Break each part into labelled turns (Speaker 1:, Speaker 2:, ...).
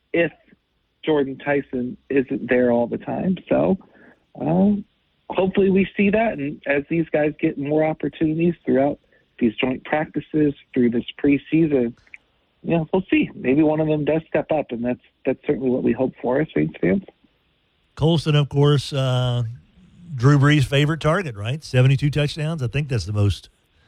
Speaker 1: if Jordan Tyson isn't there all the time. So hopefully we see that, and as these guys get more opportunities throughout these joint practices through this preseason, we'll see. Maybe one of them does step up, and that's certainly what we hope for as Saints fans.
Speaker 2: Colston, of course, Drew Brees' favorite target, right? 72 touchdowns. I think that's the most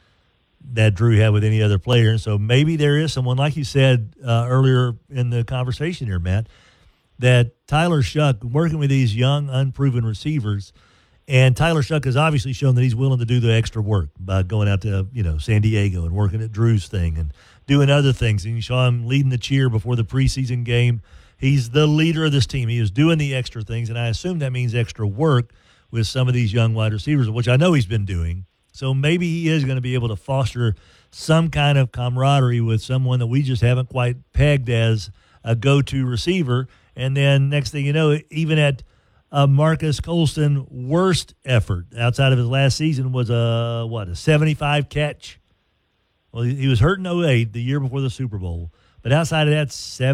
Speaker 2: that Drew had with any other player. And so maybe there is someone, like you said earlier in the conversation here, Matt, that Tyler Shough, working with these young, unproven receivers, and Tyler Shough has obviously shown that he's willing to do the extra work by going out to, San Diego and working at Drew's thing and doing other things. And you saw him leading the cheer before the preseason game. He's the leader of this team. He is doing the extra things, and I assume that means extra work with some of these young wide receivers, which I know he's been doing. So maybe he is going to be able to foster some kind of camaraderie with someone that we just haven't quite pegged as a go-to receiver. And then next thing you know, even at Marcus Colston worst effort outside of his last season was a 75 catch. Well, he was hurt in 2008, the year before the Super Bowl. But outside of that,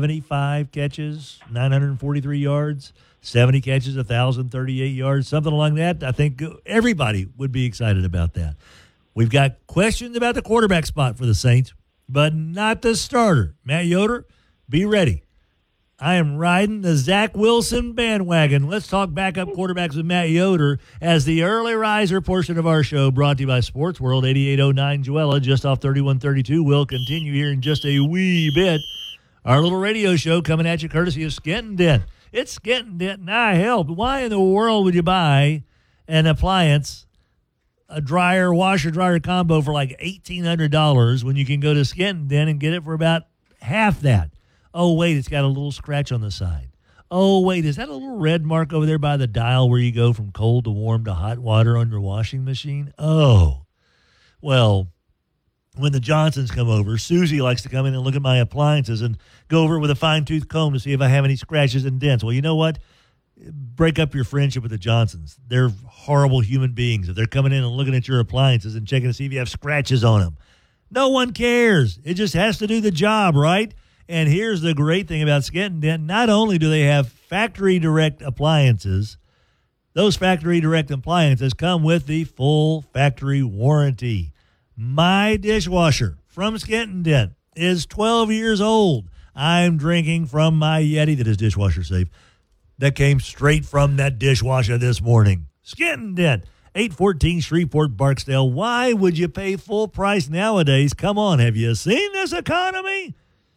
Speaker 2: 75 catches, 943 yards, 70 catches, 1,038 yards, something along that. I think everybody would be excited about that. We've got questions about the quarterback spot for the Saints, but not the starter. Matt Yoder, be ready. I am riding the Zach Wilson bandwagon. Let's talk backup quarterbacks with Matt Yoder as the early riser portion of our show, brought to you by Sports World 8809 Joella, just off 3132. Will continue here in just a wee bit. Our little radio show coming at you courtesy of Skenton Dent. It's Skenton Dent, and I help. Why in the world would you buy an appliance, a dryer, washer-dryer combo for like $1,800 when you can go to Skenton Dent and get it for about half that? Oh, wait, it's got a little scratch on the side. Oh, wait, is that a little red mark over there by the dial where you go from cold to warm to hot water on your washing machine? Oh, well, when the Johnsons come over, Susie likes to come in and look at my appliances and go over it with a fine-tooth comb to see if I have any scratches and dents. Well, you know what? Break up your friendship with the Johnsons. They're horrible human beings. If they're coming in and looking at your appliances and checking to see if you have scratches on them, no one cares. It just has to do the job, right? And here's the great thing about Skenton Dent. Not only do they have factory direct appliances, those factory direct appliances come with the full factory warranty. My dishwasher from Skenton Dent is 12 years old. I'm drinking from my Yeti that is dishwasher safe. That came straight from that dishwasher this morning. Skenton Dent, 814 Shreveport, Barksdale. Why would you pay full price nowadays? Come on, have you seen this economy?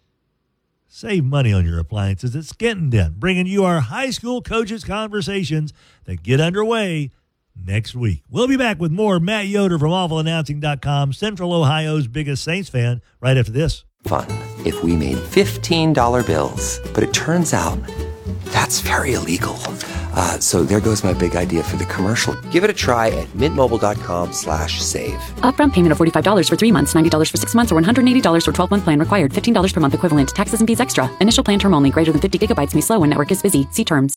Speaker 2: Save money on your appliances at Skenton Dent, bringing you our high school coaches conversations that get underway next week. We'll be back with more Matt Yoder from AwfulAnnouncing.com, Central Ohio's biggest Saints fan, right after this.
Speaker 3: Fun if we made $15 bills, but it turns out that's very illegal. So there goes my big idea for the commercial. Give it a try at mintmobile.com/save.
Speaker 4: Upfront payment of $45 for 3 months, $90 for 6 months, or $180 for 12-month plan required. $15 per month equivalent. Taxes and fees extra. Initial plan term only. Greater than 50 gigabytes may slow when network is busy. See terms.